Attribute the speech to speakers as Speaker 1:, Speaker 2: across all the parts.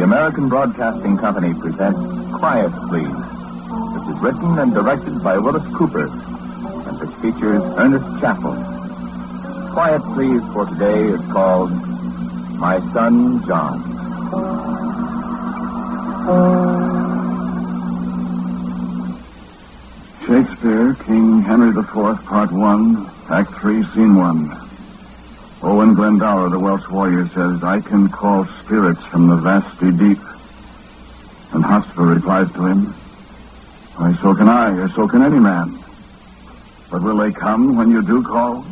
Speaker 1: The American Broadcasting Company presents Quiet Please, which is written and directed by Willis Cooper, and which features Ernest Chappell. Quiet Please for today is called My Son John.
Speaker 2: Shakespeare, King Henry IV, Part 1, Act 3, Scene 1. Owen Glendower, the Welsh warrior, says, I can call spirits from the vasty deep. And Hotspur replies to him, why, so can I, or so can any man. But will they come when you do call?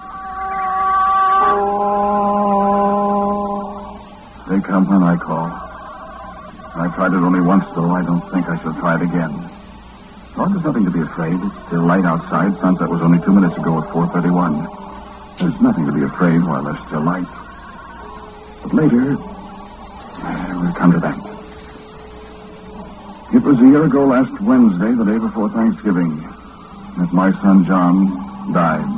Speaker 2: They come when I call. I tried it only once, though. I don't think I shall try it again. Well, there's nothing to be afraid. It's still light outside. Sunset was only 2 minutes ago at 4:31. There's nothing to be afraid while there's still light. But later, we'll come to that. It was a year ago last Wednesday, the day before Thanksgiving, that my son John died.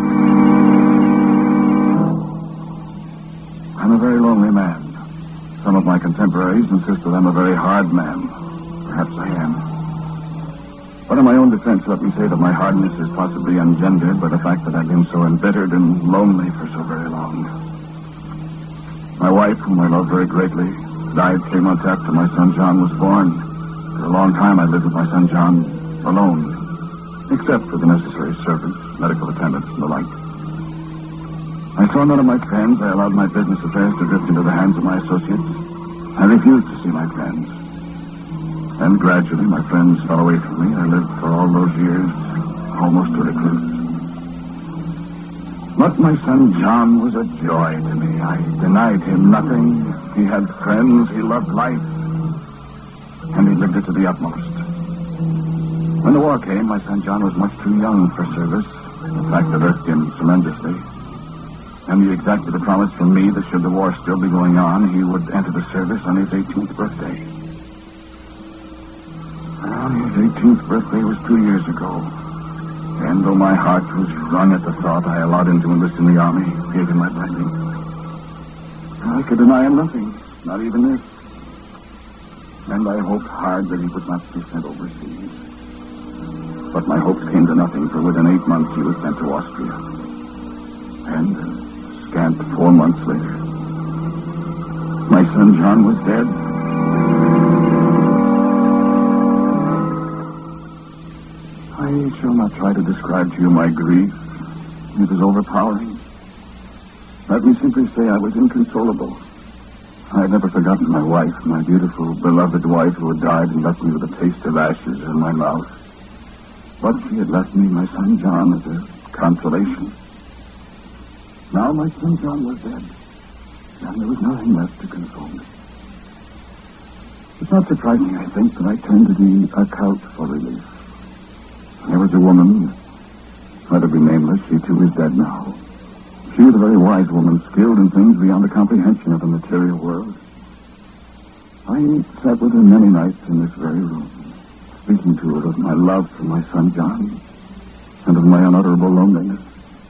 Speaker 2: I'm a very lonely man. Some of my contemporaries insist that I'm a very hard man. Perhaps I am. But in my own defense, let me say that my hardness is possibly engendered by the fact that I've been so embittered and lonely for so very long. My wife, whom I love very greatly, died 3 months after my son John was born. For a long time I lived with my son John alone, except for the necessary servants, medical attendants, and the like. I saw none of my friends. I allowed my business affairs to drift into the hands of my associates. I refused to see my friends. And gradually, my friends fell away from me. I lived for all those years almost a recluse. But my son John was a joy to me. I denied him nothing. He had friends. He loved life. And he lived it to the utmost. When the war came, my son John was much too young for service. In fact, it irked him tremendously. And he exacted a promise from me that should the war still be going on, he would enter the service on his 18th birthday. Well, his 18th birthday was 2 years ago. And though my heart was wrung at the thought, I allowed him to enlist in the army, gave him my blessing. I could deny him nothing, not even this. And I hoped hard that he would not be sent overseas. But my hopes came to nothing, for within 8 months he was sent to Austria. And scant 4 months later, my son John was dead. I shall not try to describe to you my grief. It is overpowering. Let me simply say I was inconsolable. I had never forgotten my wife, my beautiful, beloved wife who had died and left me with a taste of ashes in my mouth. But she had left me my son John as a consolation. Now my son John was dead, and there was nothing left to console me. It's not surprising, I think, that I turned to the occult for relief. There was a woman, let her be nameless, she too is dead now. She was a very wise woman, skilled in things beyond the comprehension of the material world. I sat with her many nights in this very room, speaking to her of my love for my son John, and of my unutterable loneliness.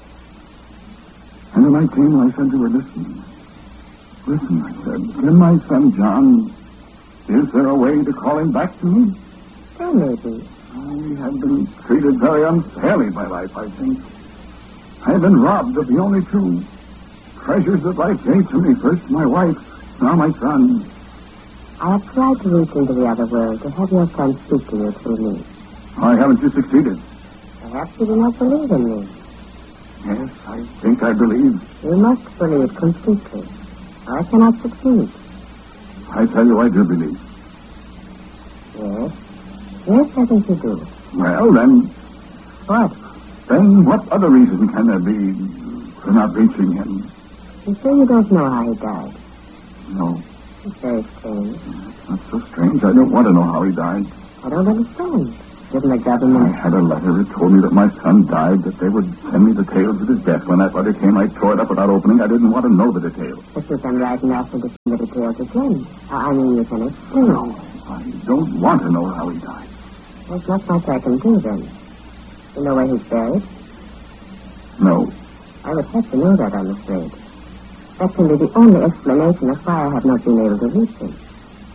Speaker 2: And when I came, I said to her, listen, I said, can my son John, is there a way to call him back to me?
Speaker 3: Oh, maybe.
Speaker 2: I have been treated very unfairly by life, I think. I have been robbed of the only two treasures that life gave to me. First my wife, now my son.
Speaker 3: I have tried to reach into the other world to have your son speak to you through me.
Speaker 2: Why haven't you succeeded?
Speaker 3: Perhaps you do not believe in me.
Speaker 2: Yes, I think I believe.
Speaker 3: You must believe completely, or I cannot succeed.
Speaker 2: I tell you, I do believe.
Speaker 3: Yes? Yes, I think you do.
Speaker 2: Well, then...
Speaker 3: What?
Speaker 2: Then what other reason can there be for not reaching him?
Speaker 3: You say you don't know how he died?
Speaker 2: No.
Speaker 3: It's very strange.
Speaker 2: It's not so strange. I don't want to know how he died.
Speaker 3: I don't understand. Didn't the government...
Speaker 2: I had a letter. It told me that my son died, that they would send me details of his death. When that letter came, I tore it up without opening. I didn't want to know the details.
Speaker 3: But you can write and ask them to send the details again. I mean, you can explain.
Speaker 2: No, I don't want to know how he died.
Speaker 3: There's not much I can do, then. You know where he's buried?
Speaker 2: No.
Speaker 3: I would have to know that, I'm afraid. That can be the only explanation of why I have not been able to reach him.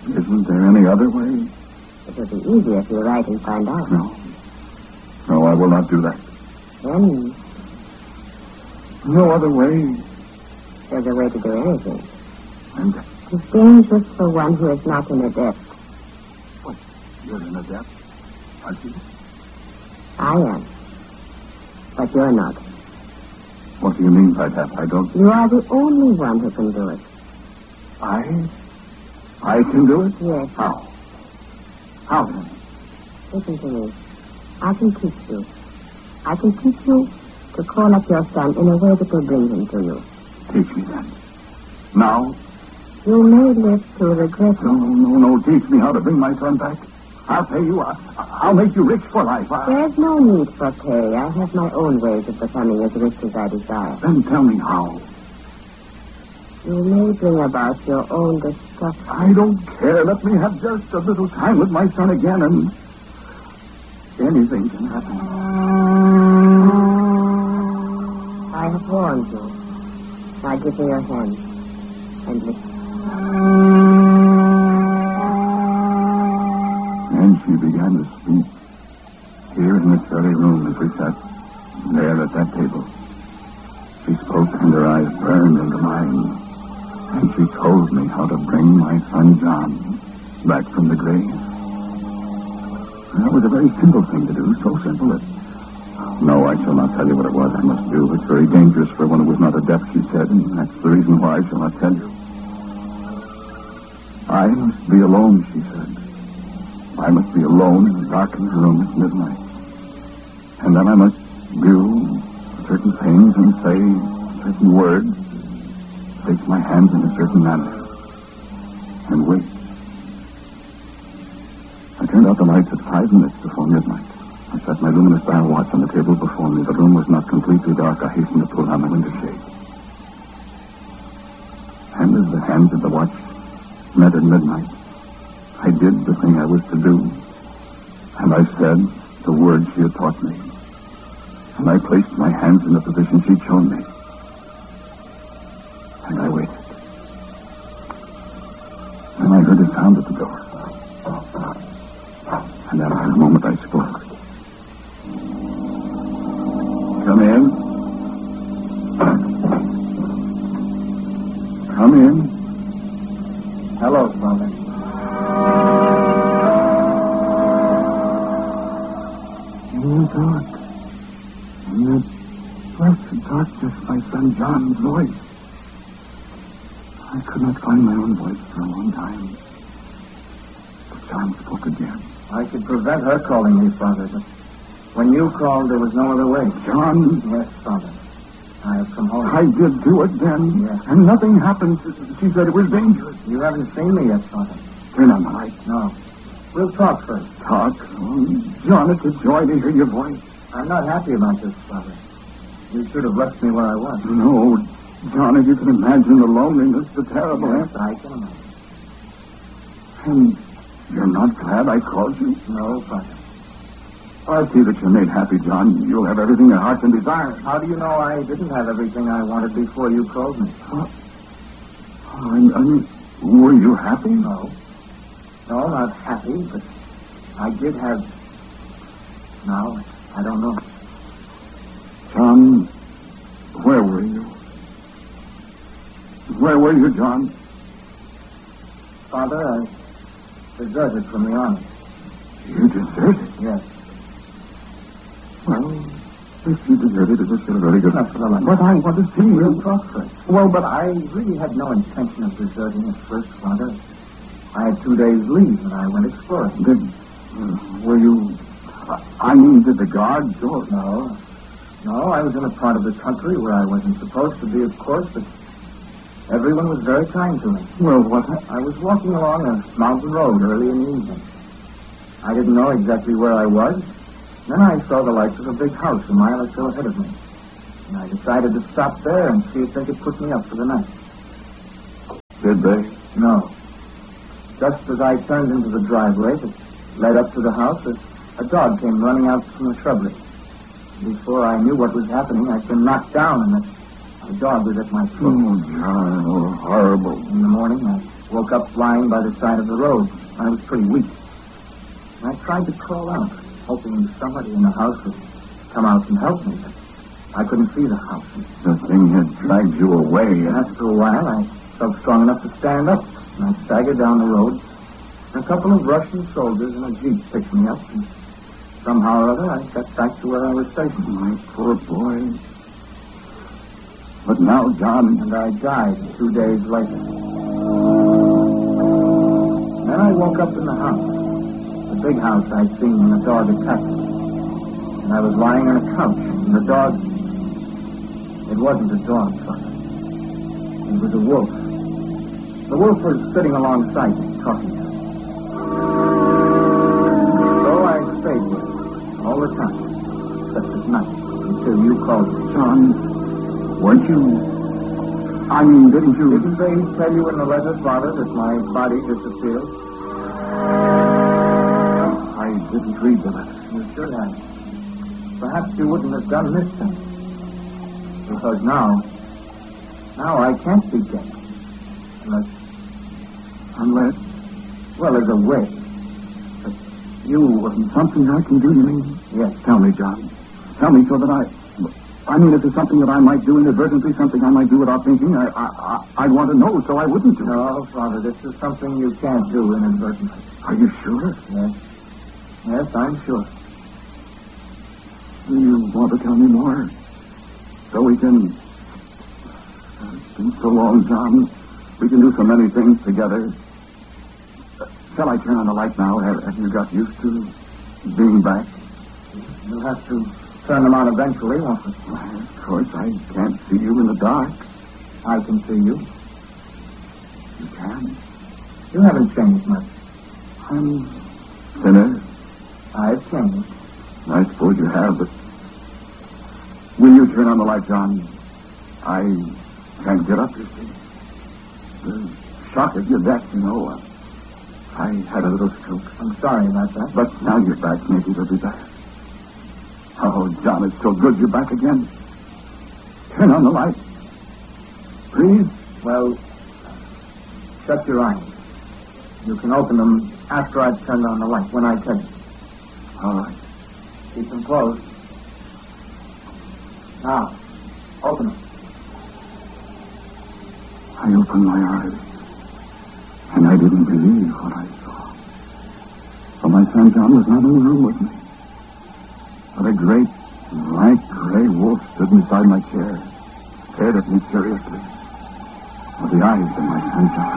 Speaker 2: Isn't there any other way?
Speaker 3: It would be easier if you write and find out.
Speaker 2: No. No, I will not do that.
Speaker 3: Then
Speaker 2: No other way.
Speaker 3: there's a way to do anything.
Speaker 2: And
Speaker 3: It's dangerous for one who is not an adept.
Speaker 2: what? You're an adept, aren't you?
Speaker 3: I am. But you're not.
Speaker 2: What do you mean by that? I don't...
Speaker 3: You are the only one who can do it.
Speaker 2: I can do it?
Speaker 3: Yes.
Speaker 2: How? How then?
Speaker 3: Listen to me. I can teach you. I can teach you to call up your son in a way that will bring him to you.
Speaker 2: Teach me then. Now?
Speaker 3: You may live to regret it.
Speaker 2: No. Teach me how to bring my son back. I'll pay you. I'll make you rich for life.
Speaker 3: There's no need for pay. I have my own ways of becoming as rich as I desire.
Speaker 2: Then tell me how.
Speaker 3: You may bring about your own destruction.
Speaker 2: I don't care. Let me have just a little time with my son again, and anything can happen.
Speaker 3: I have warned you. Now give me your hand and listen.
Speaker 2: And she began to speak here in this very room as we sat there at that table. She spoke and her eyes burned into mine. And she told me how to bring my son John back from the grave. That was a very simple thing to do, so simple that... No, I shall not tell you what it was I must do. It's very dangerous for one who was not adept, she said, and that's the reason why I shall not tell you. I must be alone, she said. I must be alone in a darkened room at midnight. And then I must do certain things and say certain words, place my hands in a certain manner, and wait. I turned out the lights at 5 minutes before midnight. I set my luminous dial watch on the table before me. The room was not completely dark. I hastened to pull down the window shade. And as the hands of the watch met at midnight, I did the thing I was to do. And I said the words she had taught me. And I placed my hands in the position she'd shown me. And I waited. And I heard a sound at the door. And after a moment I spoke. Come in. Come in.
Speaker 1: Hello, Father.
Speaker 2: In the dark, in the blessed darkness, my son John's voice. I could not find my own voice for a long time. But John spoke again.
Speaker 1: I could prevent her calling me, Father, but when you called, there was no other way.
Speaker 2: John?
Speaker 1: Yes, Father. I have come home.
Speaker 2: I did do it then.
Speaker 1: Yes.
Speaker 2: And nothing happened. She said it was dangerous.
Speaker 1: You haven't seen me yet, Father.
Speaker 2: Turn on the light.
Speaker 1: No. We'll talk first.
Speaker 2: Talk? Oh, John, it's a joy to hear your voice.
Speaker 1: I'm not happy about this, Father. You should have left me where I was.
Speaker 2: No, John, if you can imagine the loneliness, the terrible...
Speaker 1: Yes, I can imagine.
Speaker 2: And you're not glad I called you?
Speaker 1: No, Father.
Speaker 2: I see that you're made happy, John. You'll have everything your heart can desire.
Speaker 1: How do you know I didn't have everything I wanted before you called me?
Speaker 2: I mean, were you happy?
Speaker 1: No. No, not happy, but I did have... Now, I don't know.
Speaker 2: John, where were you? Where were you, John?
Speaker 1: Father, I deserted from the army.
Speaker 2: You deserted?
Speaker 1: Yes.
Speaker 2: Well, if you deserted, it was still very good.
Speaker 1: Not for the life.
Speaker 2: But I want to see
Speaker 1: We'll
Speaker 2: you.
Speaker 1: talk first. Well, but I really had no intention of deserting at first, Father. I had 2 days leave, and I went exploring.
Speaker 2: Were you... I mean, did the guards or...
Speaker 1: No. No, I was in a part of the country where I wasn't supposed to be, of course, but everyone was very kind to me.
Speaker 2: Well, what...
Speaker 1: I was walking along a mountain road early in the evening. I didn't know exactly where I was. Then I saw the lights of a big house a mile or so ahead of me. And I decided to stop there and see if they could put me up for the night.
Speaker 2: Did they?
Speaker 1: No. Just as I turned into the driveway that led up to the house, a dog came running out from the shrubbery. Before I knew what was happening, I'd been knocked down, and the dog was at my throat.
Speaker 2: Oh, John, oh, horrible.
Speaker 1: In the morning, I
Speaker 4: woke up lying by the side of the road. I was pretty weak. I tried to crawl out, hoping somebody in the house would come out and help me, but I couldn't see the house.
Speaker 2: The thing had dragged you away.
Speaker 4: After a while, I felt strong enough to stand up, and I staggered down the road. A couple of Russian soldiers in a jeep picked me up, and somehow or other, I got back to where I was stationed.
Speaker 2: My poor boy. But now, John...
Speaker 4: And I died 2 days later. Then I woke up in the house. The big house I'd seen when the dog attacked me. And I was lying on a couch, and the dog... It wasn't a dog, Father. It was a wolf. The wolf was sitting alongside me, talking to me. So I stayed with him all the time, except at night, until you called me.
Speaker 2: John, weren't you... didn't you...
Speaker 4: Didn't they tell you in the letter, Father, that my body disappeared?
Speaker 2: I didn't read the letter.
Speaker 4: You should have. Perhaps you wouldn't have done this thing. Because now I can't be dead.
Speaker 2: Unless?
Speaker 4: Well, there's a way. But you wouldn't.
Speaker 2: Something I can do, you mean?
Speaker 4: Yes.
Speaker 2: Tell me, John. Tell me so that if there's something that I might do inadvertently, something I might do without thinking, I'd want to know so I wouldn't do it.
Speaker 4: No, Father, this is something you can't do inadvertently.
Speaker 2: Are you sure?
Speaker 4: Yes. Yes, I'm sure.
Speaker 2: Do you want to tell me more? So we can... It's been so long, John. We can do so many things together. Shall I turn on the light now? Have you got used to being back?
Speaker 4: You'll have to turn them on eventually, won't you?
Speaker 2: Well, of course, I can't see you in the dark.
Speaker 4: I can see you.
Speaker 2: You can?
Speaker 4: You haven't changed much.
Speaker 2: I'm thinner.
Speaker 4: I've changed.
Speaker 2: I suppose you have, but... Will you turn on the light, John? I can't get up, you see. The shock of your death, you know. I had a little stroke.
Speaker 4: I'm sorry about that.
Speaker 2: But now you're back, maybe it'll be better. Oh, John, it's so good you're back again. Turn on the light. Please?
Speaker 4: Well, shut your eyes. You can open them after I've turned on the light, when I tell you.
Speaker 2: All right.
Speaker 4: Keep them closed. Now, open them.
Speaker 2: I opened my eyes, and I didn't believe what I saw. For my son John was not in the room with me. But a great, lank, gray wolf stood beside my chair, stared at me curiously, with the eyes of my son John.